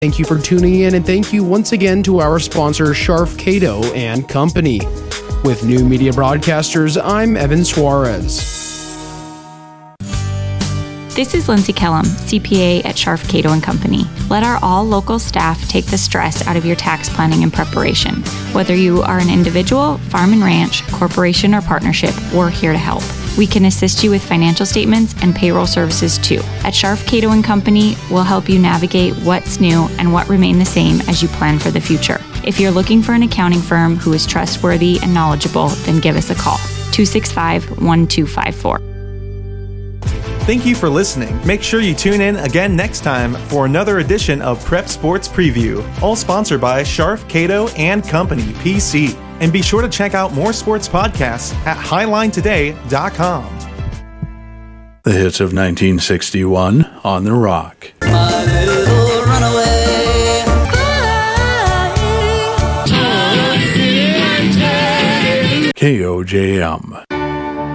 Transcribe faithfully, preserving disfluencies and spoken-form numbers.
Thank you for tuning in, and thank you once again to our sponsor, Scharf Cato and Company. With New Media Broadcasters, I'm Evan Suarez. This is Lindsay Kellum, C P A at Scharf Cato and Company. Let our all-local staff take the stress out of your tax planning and preparation. Whether you are an individual, farm and ranch, corporation, or partnership, we're here to help. We can assist you with financial statements and payroll services too. At Scharf Cato and Company, we'll help you navigate what's new and what remain the same as you plan for the future. If you're looking for an accounting firm who is trustworthy and knowledgeable, then give us a call, two six five, one two five four. Thank you for listening. Make sure you tune in again next time for another edition of Prep Sports Preview, all sponsored by Scharf Cato and Company, P C. And be sure to check out more sports podcasts at highline today dot com. The hits of nineteen sixty-one on the Rock. My little runaway. K O J M.